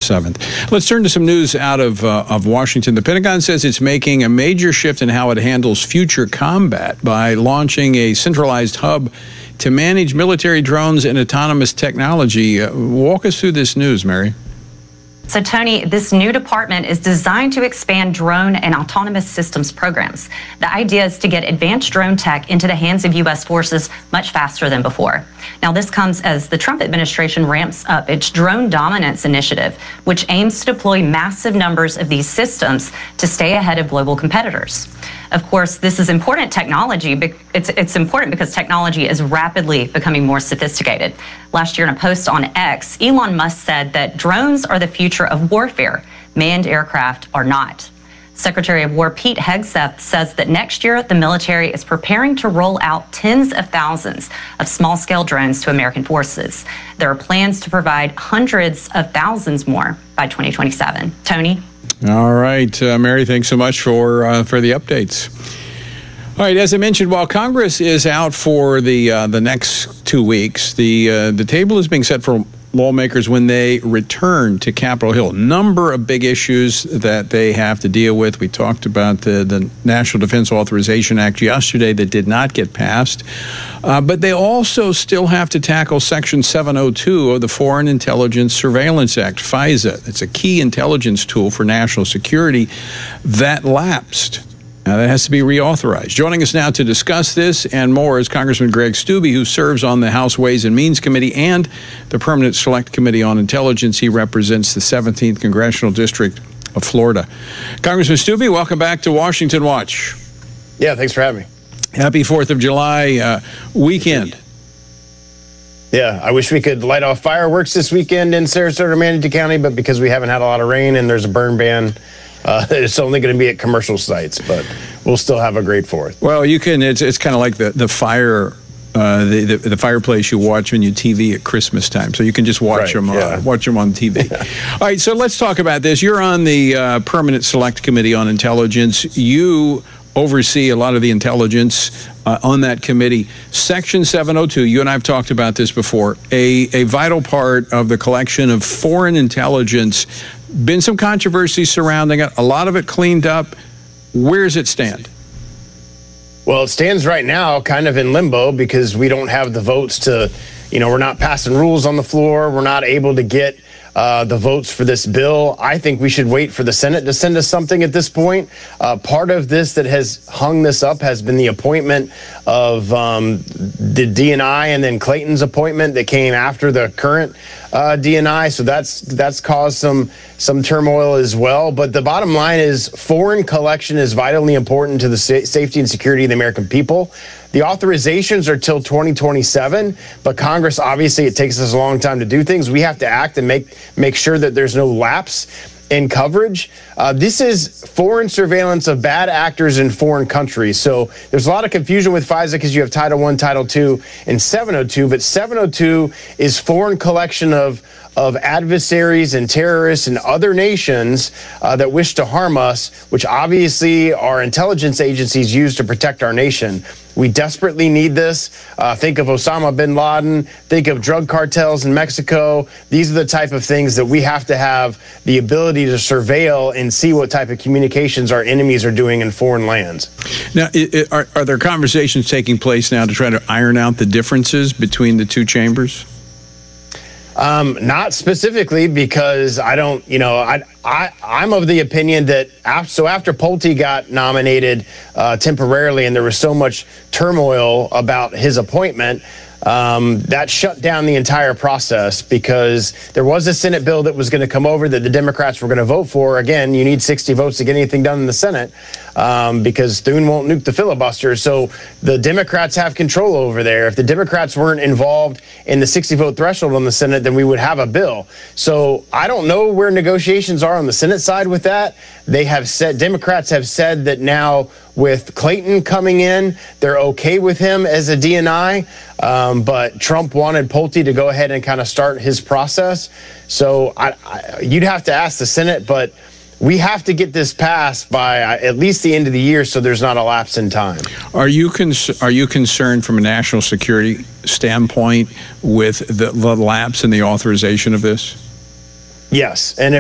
7th. Let's turn to some news out of Washington. The Pentagon says it's making a major shift in how it handles future combat by launching a centralized hub to manage military drones and autonomous technology. Walk us through this news, Mary. So, Tony, this new department is designed to expand drone and autonomous systems programs. The idea is to get advanced drone tech into the hands of U.S. forces much faster than before. Now, this comes as the Trump administration ramps up its Drone Dominance Initiative, which aims to deploy massive numbers of these systems to stay ahead of global competitors. Of course, this is important technology. It's important because technology is rapidly becoming more sophisticated. Last year in a post on X, Elon Musk said that drones are the future of warfare. Manned aircraft are not. Secretary of War Pete Hegseth says that next year the military is preparing to roll out tens of thousands of small-scale drones to American forces. There are plans to provide hundreds of thousands more by 2027. Tony? All right, Mary, thanks so much for the updates. All right, as I mentioned, while Congress is out for the next 2 weeks, the table is being set for lawmakers when they return to Capitol Hill. Number of big issues that they have to deal with. We talked about the National Defense Authorization Act yesterday that did not get passed. But they also still have to tackle Section 702 of the Foreign Intelligence Surveillance Act, FISA. It's a key intelligence tool for national security that lapsed. Now, that has to be reauthorized. Joining us now to discuss this and more is Congressman Greg Steube, who serves on the House Ways and Means Committee and the Permanent Select Committee on Intelligence. He represents the 17th Congressional District of Florida. Congressman Steube, welcome back to Washington Watch. Yeah, thanks for having me. Happy 4th of July weekend. Yeah, I wish we could light off fireworks this weekend in Sarasota, Manatee County, but because we haven't had a lot of rain and there's a burn ban, it's only going to be at commercial sites, but we'll still have a great 4th. Well, you can. It's kind of like the fire. The fireplace you watch on your TV at Christmas time, so you can just watch them. Watch them on TV. All right, so let's talk about this. You're on the Permanent Select Committee on Intelligence. You oversee a lot of the intelligence on that committee. Section 702. You and I have talked about this before. A vital part of the collection of foreign intelligence. Been some controversy surrounding it. A lot of it cleaned up. Where does it stand? Well, it stands right now kind of in limbo because we don't have the votes to, we're not passing rules on the floor. We're not able to get the votes for this bill. I think we should wait for the Senate to send us something at this point. Part of this that has hung this up has been the appointment of the DNI and then Clayton's appointment that came after the current DNI. So that's caused some turmoil as well. But the bottom line is foreign collection is vitally important to the safety and security of the American people. The authorizations are till 2027, but Congress, obviously, it takes us a long time to do things. We have to act and make sure that there's no lapse in coverage. This is foreign surveillance of bad actors in foreign countries. So there's a lot of confusion with FISA because you have Title I, Title II, and 702, but 702 is foreign collection of adversaries and terrorists and other nations that wish to harm us, which obviously our intelligence agencies use to protect our nation. We desperately need this. Think of Osama bin Laden. Think of drug cartels in Mexico. These are the type of things that we have to have the ability to surveil and see what type of communications our enemies are doing in foreign lands. Now, are there conversations taking place now to try to iron out the differences between the two chambers? Not specifically, because I don't, I'm of the opinion that after Pulte got nominated temporarily and there was so much turmoil about his appointment, that shut down the entire process because there was a Senate bill that was going to come over that the Democrats were going to vote for. Again, you need 60 votes to get anything done in the Senate because Thune won't nuke the filibuster. So the Democrats have control over there. If the Democrats weren't involved in the 60-vote threshold on the Senate, then we would have a bill. So I don't know where negotiations are on the Senate side with that. Democrats have said that now with Clayton coming in, they're okay with him as a DNI, but Trump wanted Pulte to go ahead and kind of start his process. So you'd have to ask the Senate, but we have to get this passed by at least the end of the year so there's not a lapse in time. Are you concerned from a national security standpoint with the lapse in the authorization of this? Yes, and